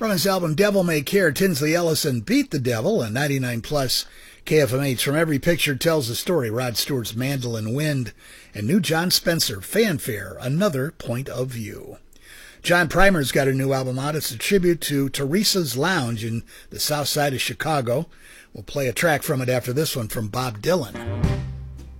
From his album Devil May Care, Tinsley Ellison Beat the Devil, and 99 plus KFMH. From Every Picture Tells a Story, Rod Stewart's Mandolin Wind, and new John Spencer, Fanfare, Another Point of View. John Primer's got a new album out. It's a tribute to Teresa's Lounge in the south side of Chicago. We'll play a track from it after this one from Bob Dylan.